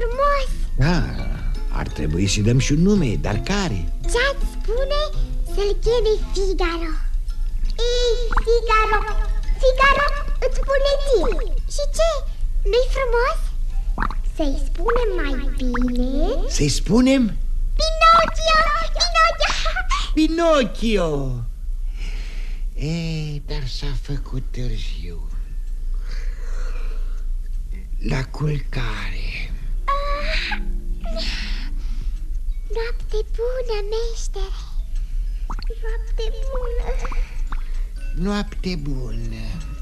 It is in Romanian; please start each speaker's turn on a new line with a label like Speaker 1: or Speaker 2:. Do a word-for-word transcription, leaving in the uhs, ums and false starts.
Speaker 1: frumos.
Speaker 2: Ah, ar trebui să-i dăm și un nume, dar care?
Speaker 1: Ce-ați spune să-l cheme Figaro? Ei, Figaro, Figaro, îți spune ție. Și ce? Nu-i frumos? Să-i spunem mai bine?
Speaker 2: Să-i spunem?
Speaker 1: Pinocchio, Pinocchio.
Speaker 2: Pinocchio. Ei, dar s-a făcut târziu. La culcare.
Speaker 1: Ah. Noapte bună, meștere. Noapte bună.
Speaker 2: Noapte bună.